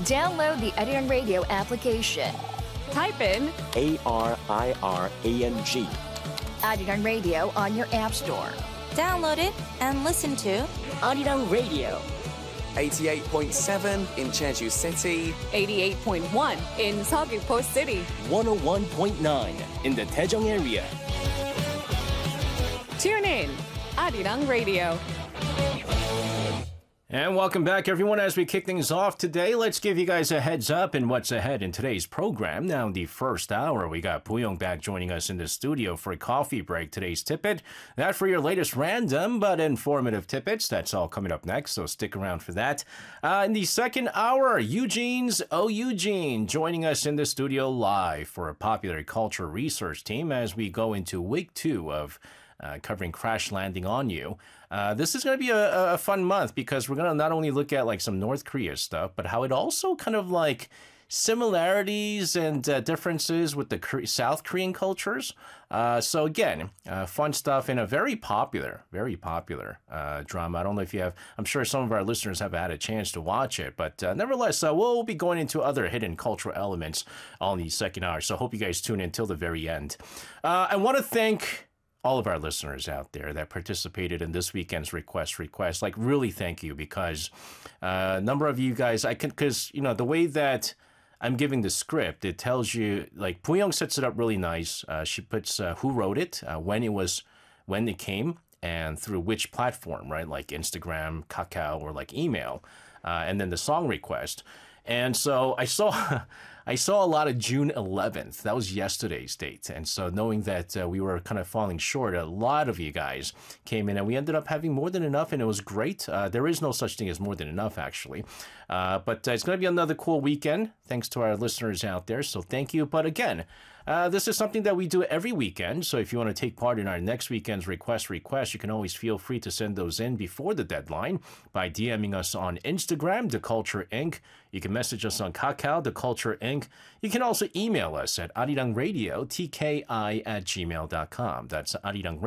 Download the Arirang Radio application. Type in ARIRANG. Arirang Radio on your app store. Download it and listen to Arirang Radio. 88.7 in Jeju City. 88.1 in Seogwipo City. 101.9 in the Daejeong area. Tune in, Arirang Radio. And welcome back, everyone. As we kick things off today, let's give you guys a heads up in what's ahead in today's program. Now, in the first hour, we got Puyong back joining us in the studio for a coffee break. Today's Tippet, that for your latest random but informative tidbits. That's all coming up next, so stick around for that. In the second hour, Eugene's Oh Eugene joining us in the studio live for a popular culture research team as we go into week 2 of covering Crash Landing on You. This is going to be a fun month because we're going to not only look at like some North Korea stuff, but how it also kind of like similarities and differences with the South Korean cultures. So again, fun stuff in a very popular drama. I don't know if you have, I'm sure some of our listeners have had a chance to watch it, but nevertheless, we'll be going into other hidden cultural elements on the second hour. So I hope you guys tune in till the very end. I want to thank all of our listeners out there that participated in this weekend's request, like really thank you because a number of you guys, because the way that I'm giving the script, it tells you, like Puyong sets it up really nice. She puts who wrote it, when it came, and through which platform, right? Like Instagram, Kakao, or like email, and then the song request. And so I saw a lot of June 11th. That was yesterday's date. And so knowing that we were kind of falling short, a lot of you guys came in and we ended up having more than enough and it was great. There is no such thing as more than enough, actually. But it's going to be another cool weekend, thanks to our listeners out there. So thank you. But again, this is something that we do every weekend. So if you want to take part in our next weekend's request, you can always feel free to send those in before the deadline by DMing us on Instagram, The Culture Inc. You can message us on Kakao, The Culture Inc. You can also email us at arirangradio@tki@gmail.com. That's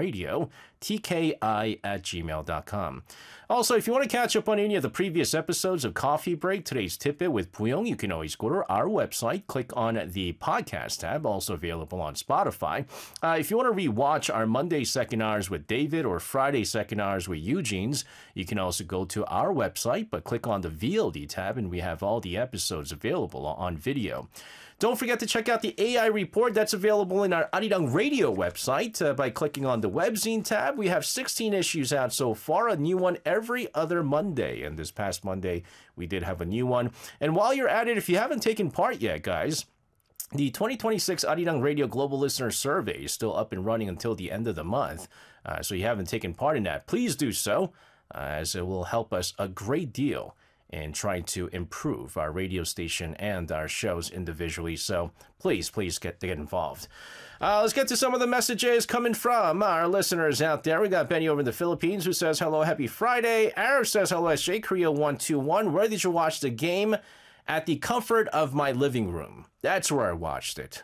arirangradio@tki@gmail.com. Also, if you want to catch up on any of the previous episodes of Coffee Break, today's Tidbit with Puyong, you can always go to our website, click on the podcast tab, also available on Spotify. If you want to rewatch our Monday second hours with David or Friday second hours with Eugene's, you can also go to our website, but click on the VOD tab, and we have all the episodes available on video. Don't forget to check out the AI report that's available in our Arirang Radio website by clicking on the webzine tab. We have 16 issues out so far, a new one every other Monday. And this past Monday, we did have a new one. And while you're at it, if you haven't taken part yet, guys, the 2026 Arirang Radio Global Listener Survey is still up and running until the end of the month. So you haven't taken part in that, please do so, as it will help us a great deal in trying to improve our radio station and our shows individually. So please get involved. Let's get to some of the messages coming from our listeners out there. We got Benny over in the Philippines who says, hello, happy Friday. Arif says, hello, SJ, Korea 121. Where did you watch the game? At the comfort of my living room. That's where I watched it.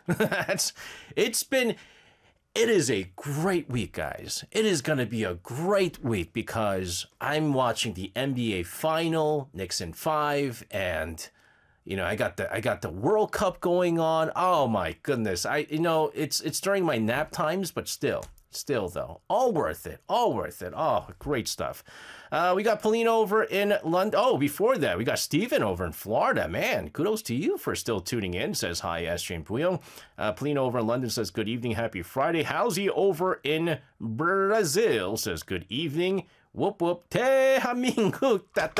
It is a great week, guys. It is going to be a great week because I'm watching the NBA final, Knicks in 5, and I got the World Cup going on. Oh my goodness. It's during my nap times, but still though, all worth it. Oh, great stuff. We got Pauline over in London. Oh, before that, we got Steven over in Florida. Man, kudos to you for still tuning in. Says hi, SJ and Puyong. Pauline over in London says good evening, happy Friday. Howsy over in Brazil says good evening. Whoop whoop. Tehaminguk.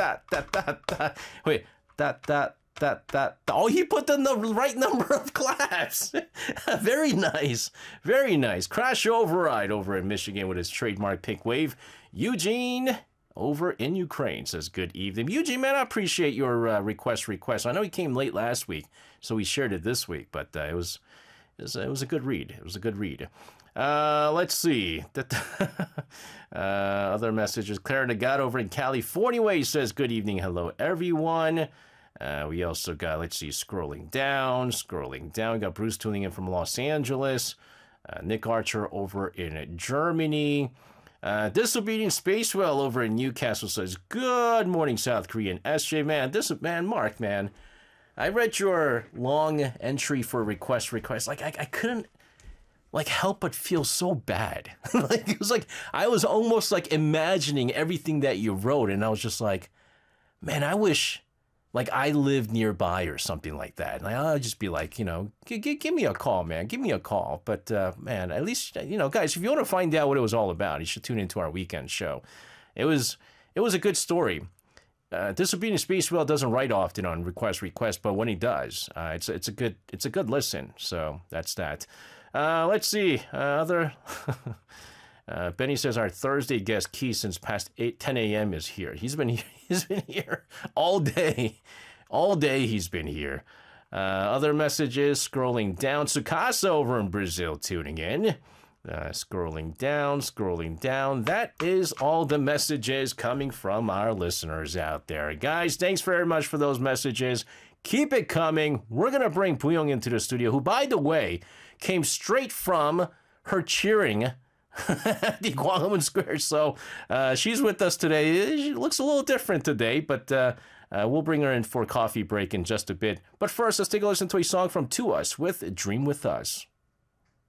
Wait, Oh, he put the right number of claps. Very nice. Crash Override over in Michigan with his trademark pink wave. Eugene over in Ukraine says good evening. Eugene, man, I appreciate your request. I know he came late last week, so we shared it this week, but it was a good read. Let's see. Other messages. Clara Nagat over in California says good evening. Hello, everyone. We also got, let's see, scrolling down. We got Bruce tuning in from Los Angeles. Nick Archer over in Germany. Disobedient Spacewell over in Newcastle says, good morning, South Korean SJ. Man, Mark, man. I read your long entry for request. Like I couldn't like help but feel so bad. Like it was like I was almost like imagining everything that you wrote, and I was just like, man, I wish like I lived nearby or something like that. And I'll just be like, give me a call, man. Give me a call. But man, at least guys, if you want to find out what it was all about, you should tune into our weekend show. It was a good story. Disobedient Space Whale doesn't write often on request, but when he does, it's a good listen. So that's that. Let's see. Benny says our Thursday guest Keith since past 10 a.m. is here. He's been here all day. All day he's been here. Other messages scrolling down. Sukasa over in Brazil tuning in. Scrolling down. That is all the messages coming from our listeners out there. Guys, thanks very much for those messages. Keep it coming. We're going to bring Puyong into the studio, who, by the way, came straight from her cheering at the Gwanghwamun Square. So she's with us today. She looks a little different today, but we'll bring her in for a coffee break in just a bit. But first, let's take a listen to a song from To Us with Dream With Us.